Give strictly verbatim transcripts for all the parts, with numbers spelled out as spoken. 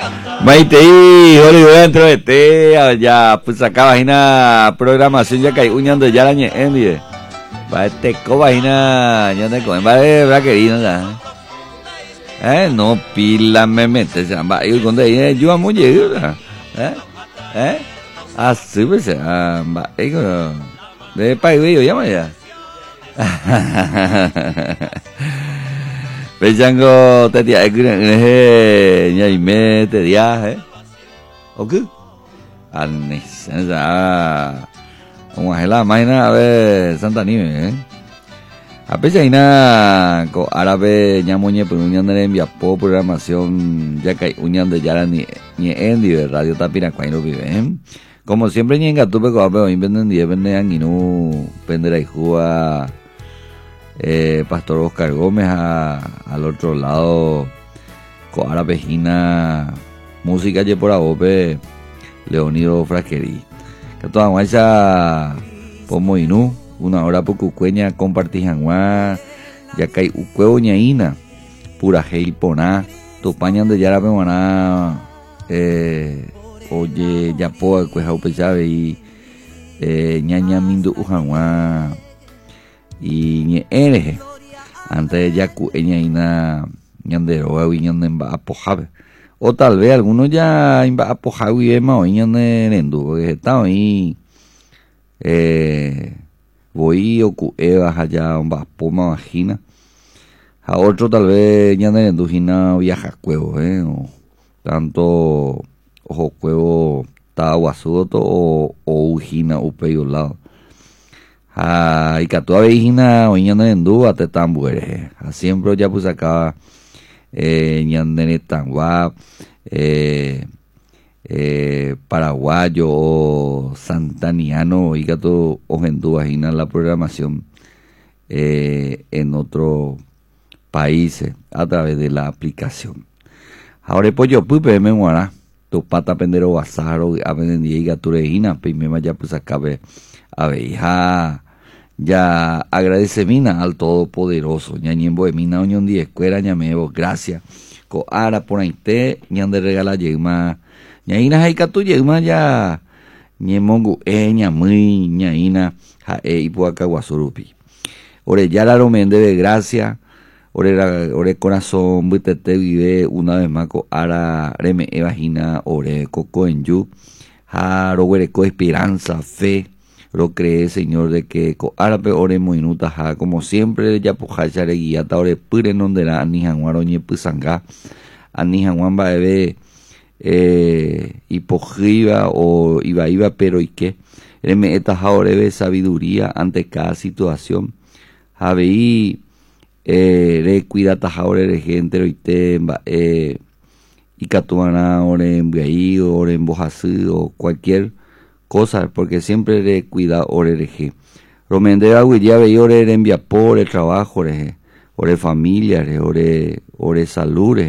Maitei, Hollywood dentro de te, ya pues acá vagina programación ya caí uñando ya la ñe envie. Va este co vagina ya te comen, va de braquerino ya. Eh, no pila me metes, va y con de yo amo llegar. Eh? Eh? Así pues, ah, va, ego de país yo llama ya. Pejango te dia eh nhảy mê te dia eh ok anh này sẽ ra ngoài là mai na về Santa Ni eh a pesar na ko árabe ñamoñe por unión de envía por programación ya que unión de ya ni ni en de radio Tapira cuando vive como siempre ni en gatupe ko ape inventen die vende anginu pendera y juega Eh, Pastor Oscar Gómez a, al otro lado Coara Pejina música ye por abope Leonido Frasquerí que toda guacha pomo inú una hora por cucueña compartí janguá ya que hay ucueo ñaína pura gel poná tu pañan de yara pemoná eh, oye ya po cueja upechave y eh, ñaña mindu ujanguá y ni eres antes ya cu ella ina ñandero o ñande va apojabe o tal vez algunos ya va apojabe y más o ñande nendu está ahí eh voy o cu eva allá va poma vagina a otro tal vez ñande nendu gina viaja cuevo eh o tanto ojo cuevo ta guasudo o o ujina upeyo lado ah, y que toda vejina hoy ñande en duda te tambuere siempre ya pues acá eh ñande tan guap eh eh paraguayo o santaniano y que todo ojendu vagina la programación eh en otros países a través de la aplicación ahora pues yo pupe me muera tu pata pendero basaro a vender y gaturejina pues me vaya pues acá ve a veja ya agradece mina al todopoderoso ñañembo de mina oñón di escuela ñamebo gracias co ara por ahí te ñan de regala yegma ñaina hay catu yegma ya ñemongu e ñamui ñaina ja e ipuaca guasurupi ore ya la romende de gracia ore la, ore corazón butete vive una vez más co ara reme e vagina ore coco en yu ja roguere co esperanza fe lo cree señor de que co árabe ore muy nutaja como siempre ya pujacha le guía ta ore pure donde la ni janguaro ni pusanga ani janguan ba bebé eh hipojiva o iba iba pero y que me esta ore de sabiduría ante cada situación habei eh re cuida ta ore de gente y te eh y catuana ore en ahí ore en bojasí o cualquier cosas porque siempre le cuida oreje romende agua ya ve ore envía por el trabajo ore ore familia ore ore salud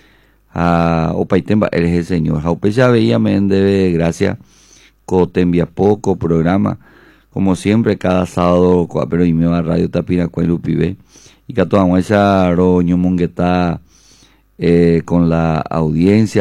a opaitemba eres el señor a ope ya veía me debe gracias co te envía poco programa como siempre cada sábado pero y me va radio Tapira cuando pibe y que toda esa roño mongueta eh con la audiencia